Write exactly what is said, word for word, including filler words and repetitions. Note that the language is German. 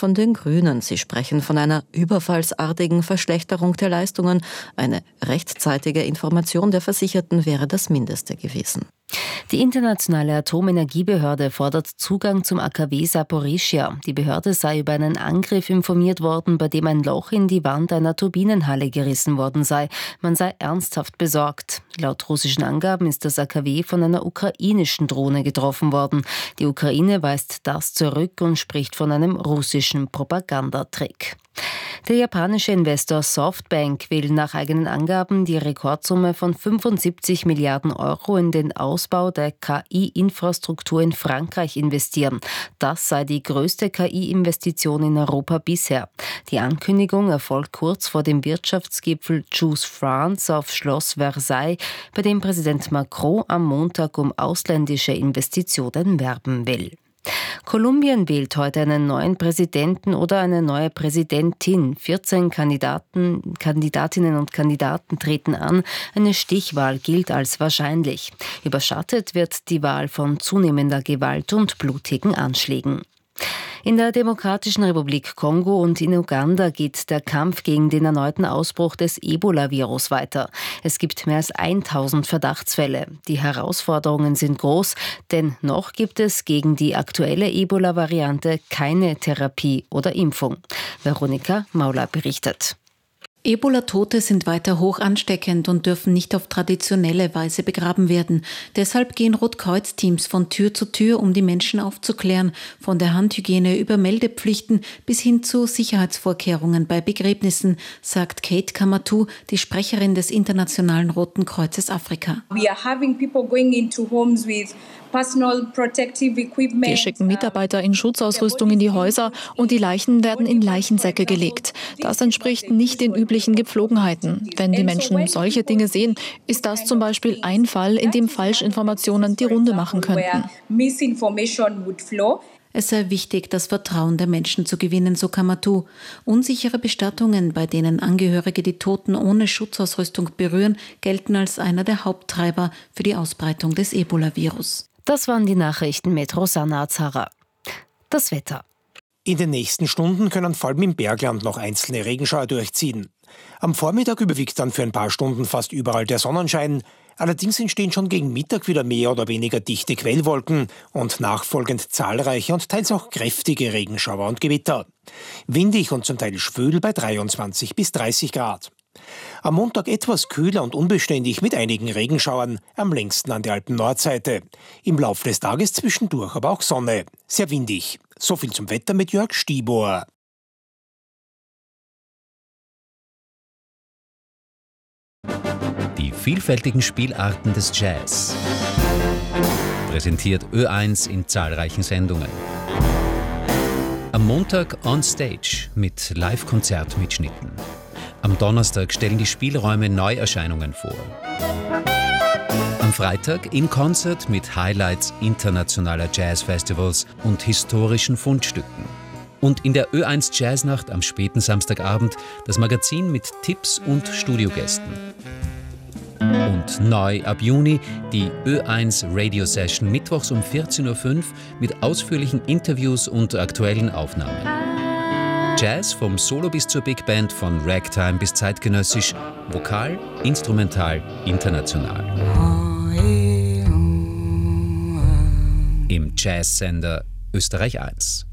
von den Grünen. Sie sprechen von einer überfallsartigen Verschlechterung der Leistungen. Eine rechtzeitige Information der Versicherten wäre das Mindeste gewesen. Die Internationale Atomenergiebehörde fordert Zugang zum A K W Saporischschja. Die Behörde sei über einen Angriff informiert worden, bei dem ein Loch in die Wand einer Turbinenhalle gerissen worden sei. Man sei ernsthaft besorgt. Laut russischen Angaben ist das A K W von einer ukrainischen Drohne getroffen worden. Die Ukraine weist das zurück und spricht von einem russischen Propagandatrick. Der japanische Investor Softbank will nach eigenen Angaben die Rekordsumme von fünfundsiebzig Milliarden Euro in den Ausbau der K I-Infrastruktur in Frankreich investieren. Das sei die größte K I-Investition in Europa bisher. Die Ankündigung erfolgt kurz vor dem Wirtschaftsgipfel Choose France auf Schloss Versailles, bei dem Präsident Macron am Montag um ausländische Investitionen werben will. Kolumbien wählt heute einen neuen Präsidenten oder eine neue Präsidentin. vierzehn Kandidaten, Kandidatinnen und Kandidaten treten an. Eine Stichwahl gilt als wahrscheinlich. Überschattet wird die Wahl von zunehmender Gewalt und blutigen Anschlägen. In der Demokratischen Republik Kongo und in Uganda geht der Kampf gegen den erneuten Ausbruch des Ebola-Virus weiter. Es gibt mehr als tausend Verdachtsfälle. Die Herausforderungen sind groß, denn noch gibt es gegen die aktuelle Ebola-Variante keine Therapie oder Impfung. Veronika Mauler berichtet. Ebola-Tote sind weiter hoch ansteckend und dürfen nicht auf traditionelle Weise begraben werden. Deshalb gehen Rotkreuz-Teams von Tür zu Tür, um die Menschen aufzuklären, von der Handhygiene über Meldepflichten bis hin zu Sicherheitsvorkehrungen bei Begräbnissen, sagt Kate Kamatu, die Sprecherin des Internationalen Roten Kreuzes Afrika. We are having people going into homes with Wir schicken Mitarbeiter in Schutzausrüstung in die Häuser und die Leichen werden in Leichensäcke gelegt. Das entspricht nicht den üblichen Gepflogenheiten. Wenn die Menschen solche Dinge sehen, ist das zum Beispiel ein Fall, in dem Falschinformationen die Runde machen könnten. Es sei wichtig, das Vertrauen der Menschen zu gewinnen, so Kamatu. Unsichere Bestattungen, bei denen Angehörige die Toten ohne Schutzausrüstung berühren, gelten als einer der Haupttreiber für die Ausbreitung des Ebola-Virus. Das waren die Nachrichten mit Rosanna Azara. Das Wetter. In den nächsten Stunden können vor allem im Bergland noch einzelne Regenschauer durchziehen. Am Vormittag überwiegt dann für ein paar Stunden fast überall der Sonnenschein. Allerdings entstehen schon gegen Mittag wieder mehr oder weniger dichte Quellwolken und nachfolgend zahlreiche und teils auch kräftige Regenschauer und Gewitter. Windig und zum Teil schwül bei dreiundzwanzig bis dreißig Grad. Am Montag etwas kühler und unbeständig mit einigen Regenschauern, am längsten an der Alpen-Nordseite. Im Laufe des Tages zwischendurch aber auch Sonne. Sehr windig. So viel zum Wetter mit Jörg Stiebohr. Die vielfältigen Spielarten des Jazz. Präsentiert Ö eins in zahlreichen Sendungen. Am Montag on Stage mit Live-Konzertmitschnitten. Am Donnerstag stellen die Spielräume Neuerscheinungen vor. Am Freitag in Konzert mit Highlights internationaler Jazzfestivals und historischen Fundstücken. Und in der Ö eins Jazznacht am späten Samstagabend das Magazin mit Tipps und Studiogästen. Und neu ab Juni die Ö eins Radio Session mittwochs um vierzehn Uhr fünf mit ausführlichen Interviews und aktuellen Aufnahmen. Jazz vom Solo bis zur Big Band, von Ragtime bis zeitgenössisch, vokal, instrumental, international. Im Jazzsender Österreich eins.